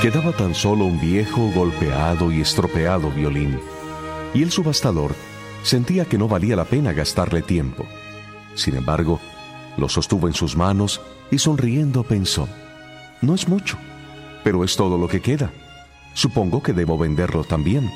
Quedaba tan solo un viejo, golpeado y estropeado violín, y el subastador sentía que no valía la pena gastarle tiempo. Sin embargo, lo sostuvo en sus manos y sonriendo pensó: no es mucho, pero es todo lo que queda. Supongo que debo venderlo también.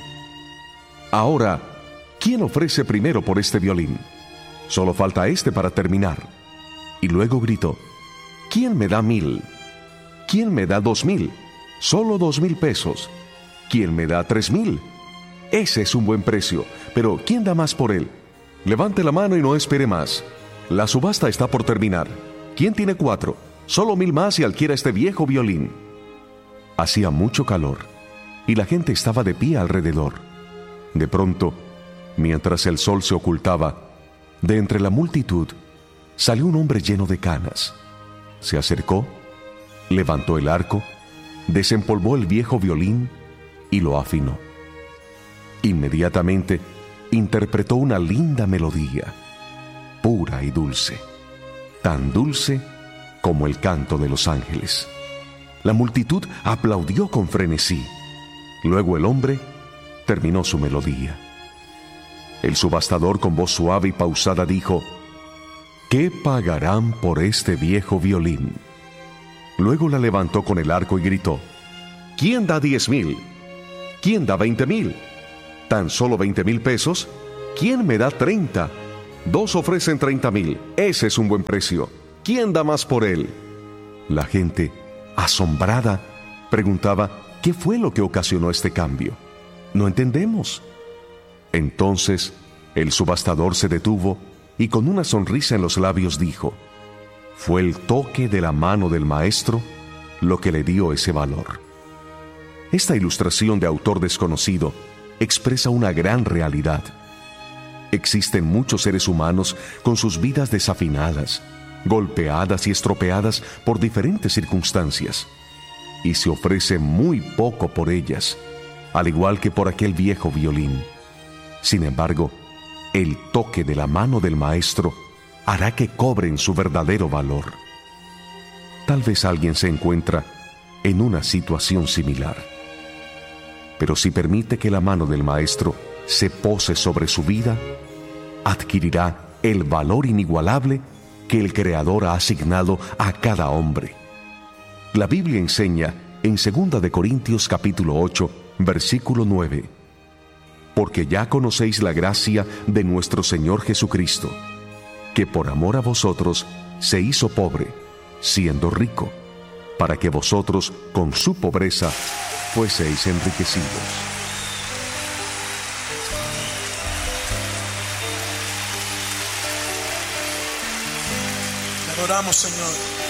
Ahora, ¿quién ofrece primero por este violín? Solo falta este para terminar. Y luego gritó: ¿quién me da 1,000? ¿Quién me da 2,000? Solo 2,000 pesos. ¿Quién me da 3,000? Ese es un buen precio, pero ¿quién da más por él? Levante la mano y no espere más. La subasta está por terminar. ¿Quién tiene 4? Solo 1,000 más y adquiera este viejo violín. Hacía mucho calor y la gente estaba de pie alrededor. De pronto, mientras el sol se ocultaba, de entre la multitud salió un hombre lleno de canas. Se acercó, levantó el arco, desempolvó el viejo violín y lo afinó. Inmediatamente interpretó una linda melodía, pura y dulce, tan dulce como el canto de los ángeles. La multitud aplaudió con frenesí. Luego el hombre terminó su melodía. El subastador, con voz suave y pausada, dijo: ¿qué pagarán por este viejo violín? Luego la levantó con el arco y gritó: ¿quién da 10,000? ¿Quién da 20,000? ¿Tan solo 20,000 pesos? ¿Quién me da 30? 2 ofrecen 30,000. Ese es un buen precio. ¿Quién da más por él? La gente, asombrada, preguntaba: ¿qué fue lo que ocasionó este cambio? No entendemos. Entonces, el subastador se detuvo y con una sonrisa en los labios dijo: fue el toque de la mano del maestro lo que le dio ese valor. Esta ilustración de autor desconocido expresa una gran realidad. Existen muchos seres humanos con sus vidas desafinadas, golpeadas y estropeadas por diferentes circunstancias, y se ofrece muy poco por ellas, al igual que por aquel viejo violín. Sin embargo, el toque de la mano del maestro hará que cobren su verdadero valor. Tal vez alguien se encuentra en una situación similar, pero si permite que la mano del maestro se pose sobre su vida, adquirirá el valor inigualable que el Creador ha asignado a cada hombre. La Biblia enseña en 2 de Corintios capítulo 8, versículo 9: porque ya conocéis la gracia de nuestro Señor Jesucristo, que por amor a vosotros se hizo pobre, siendo rico, para que vosotros con su pobreza fueseis enriquecidos. Te adoramos, Señor.